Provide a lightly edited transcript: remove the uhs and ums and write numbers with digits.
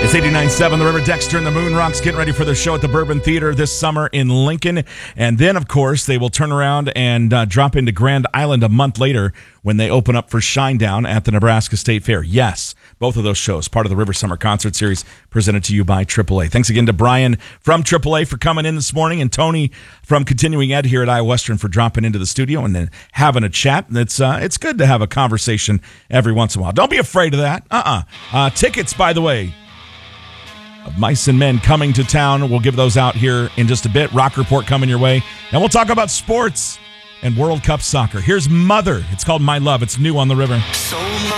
It's 89.7 The River. Dexter and the Moon Rocks getting ready for their show at the Bourbon Theater this summer in Lincoln. And then, of course, they will turn around and drop into Grand Island a month later when they open up for Shinedown at the Nebraska State Fair. Yes, both of those shows, part of the River Summer Concert Series presented to you by AAA. Thanks again to Brian from AAA for coming in this morning, and Tony from Continuing Ed here at Iowa Western for dropping into the studio and then having a chat. It's good to have a conversation every once in a while. Don't be afraid of that. Tickets, by the way, of Mice and Men coming to town. We'll give those out here in just a bit. Rock Report coming your way. And we'll talk about sports and World Cup soccer. Here's Mother. It's called My Love. It's new on the River.